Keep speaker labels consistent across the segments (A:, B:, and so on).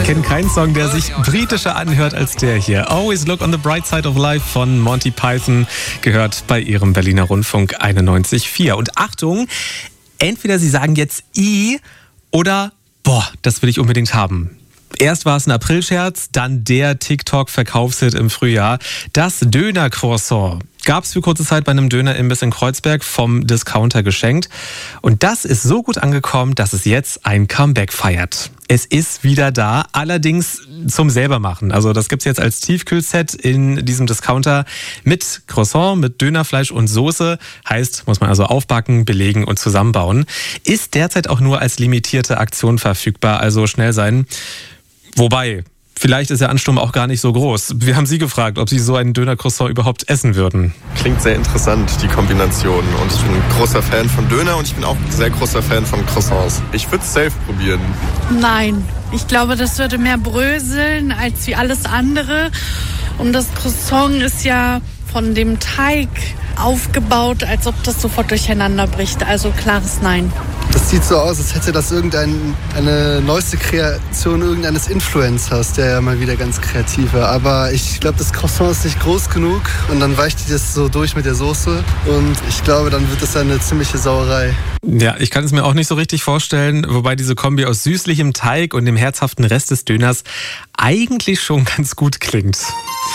A: kenne keinen Song, der sich britischer anhört als der hier. Always Look on the Bright Side of Life von Monty Python gehört bei ihrem Berliner Rundfunk 91,4. Und Achtung, entweder Sie sagen jetzt I oder boah, das will ich unbedingt haben. Erst war es ein Aprilscherz, dann der TikTok-Verkaufshit im Frühjahr. Das Döner-Croissant gab es für kurze Zeit bei einem Dönerimbiss in Kreuzberg vom Discounter geschenkt. Und das ist so gut angekommen, dass es jetzt ein Comeback feiert. Es ist wieder da, allerdings zum Selbermachen. Also das gibt's jetzt als Tiefkühlset in diesem Discounter mit Croissant, mit Dönerfleisch und Soße. Heißt, muss man also aufbacken, belegen und zusammenbauen. Ist derzeit auch nur als limitierte Aktion verfügbar, also schnell sein. Wobei, vielleicht ist der Ansturm auch gar nicht so groß. Wir haben Sie gefragt, ob Sie so einen Döner-Croissant überhaupt essen würden.
B: Klingt sehr interessant, die Kombination. Und ich bin ein großer Fan von Döner und ich bin auch ein sehr großer Fan von Croissants. Ich würde es safe probieren.
C: Nein, ich glaube, das würde mehr bröseln als wie alles andere. Und das Croissant ist ja von dem Teig aufgebaut, als ob das sofort durcheinander bricht. Also klares Nein.
D: Das sieht so aus, als hätte das eine neueste Kreation irgendeines Influencers, der ja mal wieder ganz kreativ war. Aber ich glaube, das Croissant ist nicht groß genug und dann weicht die das so durch mit der Soße. Und ich glaube, dann wird das eine ziemliche Sauerei.
A: Ja, ich kann es mir auch nicht so richtig vorstellen, wobei diese Kombi aus süßlichem Teig und dem herzhaften Rest des Döners eigentlich schon ganz gut klingt.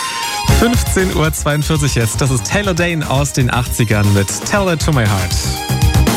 A: 15:42 Uhr jetzt. Das ist Taylor Dayne aus den 80ern mit Tell It to My Heart.